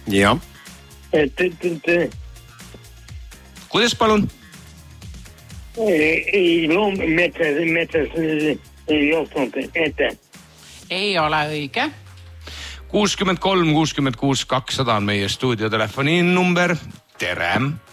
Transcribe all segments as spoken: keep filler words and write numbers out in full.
Jah. Et, et, et... Kuidas palun? Ei loom metsas, metsas ei johtunut ette. Ei ole õige. kuuskümmend kolm kuuskümmend kuus kakssada on meie stuudiotelefoni number. Tere.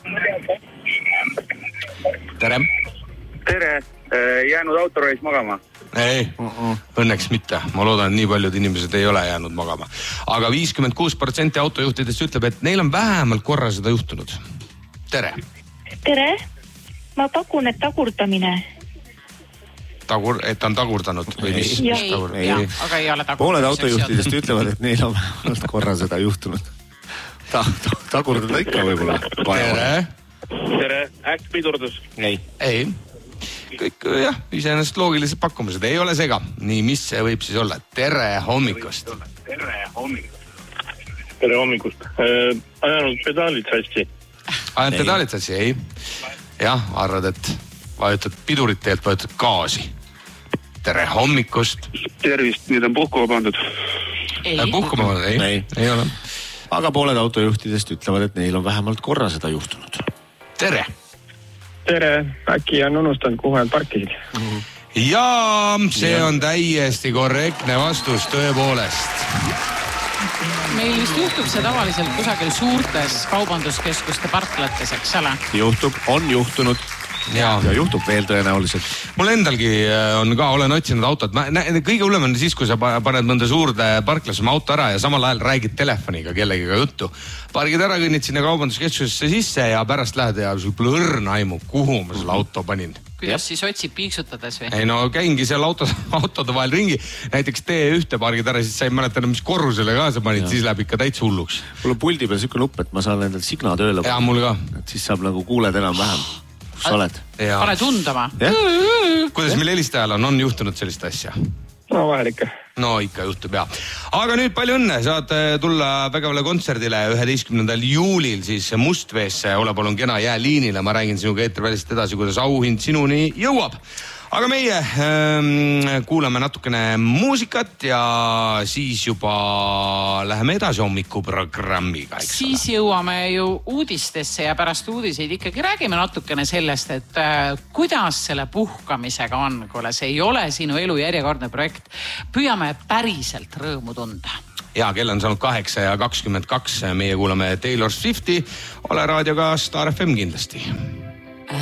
Tere. Tere. Jäänud autoreis magama? Ei, uh-uh. õnneks mitte. Ma loodan, et nii paljud inimesed ei ole jäänud magama. Aga viiskümmend kuus protsenti autojuhtidest ütleb, et neil on vähemalt korra seda juhtunud. Tere. Tere. Ma pakun, et tagurdamine. Tagur, et on tagurdanud või mis? Ei, ei, jah, aga ei ole tagurdamiseks. Pooled autojuhtidest ütlevad, et neil on vähemalt korra seda juhtunud. Ta, ta, tagurdada ikka võib-olla. Tere. Tere. Äkki pidurdus? Ei. Ei. Kõik, jah, iseenesest loogilised pakkumised. Ei ole sega. Nii, mis see võib siis olla? Tere hommikust. Tere hommikust. Tere hommikust. Äh, ajanud pedaalit sassi. Ajanud pedaalit sassi? Ei. Jah, arvad, et vajutad pidurit teelt, vajutad gaasi. Tere hommikust. Tervist, nüüd on puhkuma pandud. Ei. Puhkuma pandud? Ei. Ei. Ei ole. Aga pooled autojuhtidest ütlevad, et neil on vähemalt korra seda juhtunud. Tere. Tere. Äkki on unustanud, kuhu nad parkisid. Ja see on täiesti korrektne vastus tõepoolest. Meil vist juhtub see tavaliselt kusagil suurtes kaubanduskeskuste parklates, eks ole? Juhtub, on juhtunud. Ja, ja juhtub veel tõenäoliselt. Mul endalgi on ka, olen otsinud autot. Ma, nä, kõige hullem on siis, kui sa paned mõnda suurde parklasse oma auto ära ja samal ajal räägid telefoniga kellegiga juttu. Pargid ära, kõnnid sinna kaubanduskeskusesse sisse ja pärast lähed ja sul pole õrna aimu, kuhu ma selle auto panin. Kuidas siis otsib piiksutades või? Ei no käingi seal auto, autode vahel ringi. Näiteks tee ühte pargid ära, siis sa ei mäletanud, mis korrusele kaasa panid, ja. Siis läheb ikka täitsa hulluks. Mul on puldi peal siuke nupp, et ma saan endal signa tööle. Ja mul ka. Et siis saab nagu kuuled enam vähem. Kus sa oled? Pane tundama. Kuidas meil helistajal on, on juhtunud sellist asja? No vahel ikka. No ikka juhtub, jah. Aga nüüd palju õnne, saad tulla Vägevale kontserdile üheteistkümnendal juulil siis Mustveesse. Ole palun kena, jää liinile, ma räägin sinuga eetrivälist edasi, kuidas auhind sinuni jõuab. Aga meie ähm, kuulame natukene muusikat ja siis juba läheme edasi hommikuprogrammiga. Siis jõuame ju uudistesse ja pärast uudiseid ikkagi räägime natukene sellest, et äh, kuidas selle puhkamisega on, kuule, see ei ole sinu elu järjekordne projekt. Püüame päriselt rõõmu tunda. Ja kell on saanud kaheksa ja kakskümmend kaks. Meie kuulame Taylor Swifti. Ole raadioga Star F M kindlasti.